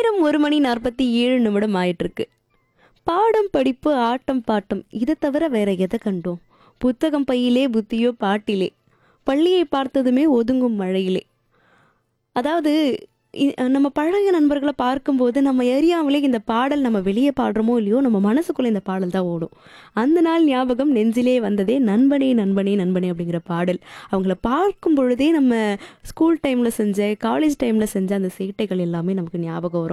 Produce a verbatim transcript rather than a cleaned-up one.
நேரம் ஒரு மணி நாற்பத்தி ஏழு நிமிடம் ஆயிட்டிருக்கு. பாடம் படிப்பு ஆட்டம் பாட்டம் இதை தவிர வேற எதை கண்டோம்? புத்தகம் பையிலே புத்தியோ பாட்டிலே, பள்ளியை பார்த்ததுமே ஒதுங்கும் மழையிலே. அதாவது இ- நம்ம பழைய நண்பர்களை பார்க்கும்போது நம்ம எரியாமலே இந்த பாடல் நம்ம வெளியே பாடுறோமோ இல்லையோ நம்ம மனசுக்குள்ள இந்த பாடல் தான் ஓடும். அந்த நாள் ஞாபகம் நெஞ்சிலே வந்ததே, நண்பனே நண்பனே நண்பனே அப்படிங்கிற பாடல். அவங்கள பார்க்கும் பொழுதே நம்ம ஸ்கூல் டைமில் செஞ்ச, காலேஜ் டைமில் செஞ்ச அந்த சேட்டைகள் எல்லாமே நமக்கு ஞாபகம் வரும்.